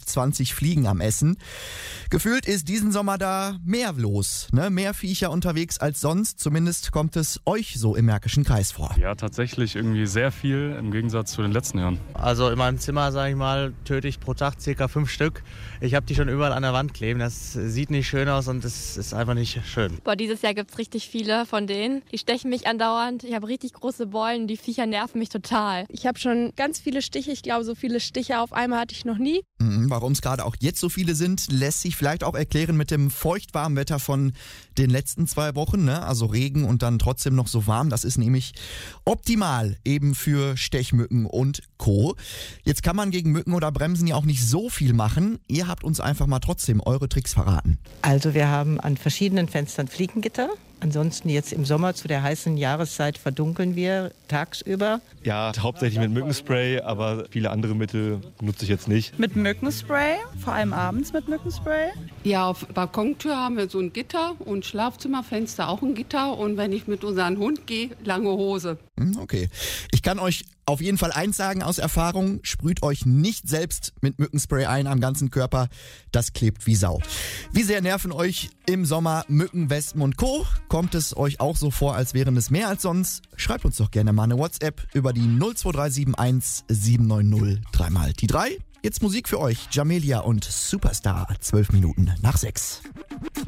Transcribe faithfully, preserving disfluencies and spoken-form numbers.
zwanzig Fliegen am Essen. Gefühlt ist diesen Sommer da mehr los, ne? Mehr Viecher unterwegs als sonst. Zumindest kommt es euch so im Märkischen Kreis vor. Ja, tatsächlich irgendwie sehr viel im Gegensatz zu den letzten Jahren. Also in meinem Zimmer, sage ich mal, töte ich pro Tag circa fünf Stück. Ich habe die schon überall an der Wand kleben. Das sieht nicht schön aus und es ist einfach nicht schön. Boah, dieses Jahr gibt es richtig viele von denen. Die stechen mich andauernd. Ich habe richtig große Beulen. Die Viecher nerven mich total. Ich habe schon ganz viele Stiche. Ich glaube, so viele Stiche auf einmal hatte ich noch nie. Warum es gerade auch jetzt so viele sind, lässt sich vielleicht auch erklären mit dem feuchtwarmen Wetter von den letzten zwei Wochen. Ne? Also Regen und dann trotzdem noch so warm. Das ist nämlich optimal eben für Stechmücken und Co. Jetzt kann man gegen Mücken oder Bremsen ja auch nicht so viel machen. Ihr habt uns einfach mal trotzdem eure Tricks verraten. Also wir haben an verschiedenen Fenstern Fliegengitter. Ansonsten jetzt im Sommer zu der heißen Jahreszeit verdunkeln wir tagsüber. Ja, hauptsächlich mit Mückenspray, aber viele andere Mittel nutze ich jetzt nicht. Mit Mückenspray, vor allem abends mit Mückenspray. Ja, auf Balkontür haben wir so ein Gitter und Schlafzimmerfenster auch ein Gitter. Und wenn ich mit unserem Hund gehe, lange Hose. Okay. Ich kann euch auf jeden Fall eins sagen aus Erfahrung, sprüht euch nicht selbst mit Mückenspray ein am ganzen Körper, das klebt wie Sau. Wie sehr nerven euch im Sommer Mücken, Wespen und Co.? Kommt es euch auch so vor, als wären es mehr als sonst? Schreibt uns doch gerne mal eine WhatsApp über die null zwei drei sieben eins sieben neun null drei mal die drei. Jetzt Musik für euch, Jamelia und Superstar, zwölf Minuten nach sechs.